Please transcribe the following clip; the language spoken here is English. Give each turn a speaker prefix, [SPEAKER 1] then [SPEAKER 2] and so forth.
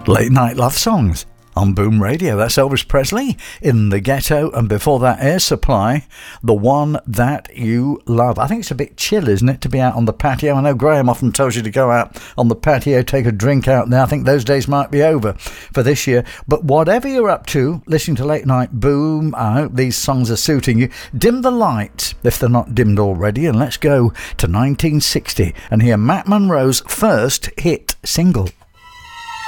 [SPEAKER 1] Late Night Love Songs on Boom Radio. That's Elvis Presley, In the Ghetto, and before that, Air Supply, The One That You Love. I think it's a bit chill, isn't it, to be out on the patio? I know Graham often tells you to go out on the patio, take a drink out there. I think those days might be over for this year. But whatever you're up to, listening to Late Night Boom, I hope these songs are suiting you. Dim the light, if they're not dimmed already, and let's go to 1960 and hear Matt Monroe's first hit single.